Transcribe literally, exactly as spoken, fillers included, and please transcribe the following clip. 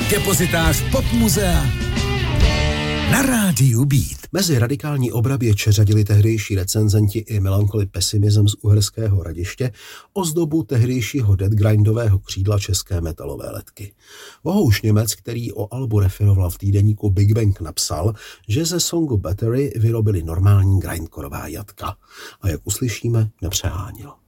Depozitář Pop Muzea na rádiu Beat. Mezi radikální obraběče řadili tehdejší recenzenti i Melancholy Pessimism z Uherského Hradiště ozdobu tehdejšího deadgrindového křídla české metalové letky. Vohouš Němec, který o albu referoval v týdeníku Big Bang, napsal, že ze songu Battery vyrobili normální grindkorová jatka. A jak uslyšíme, nepřeháněl.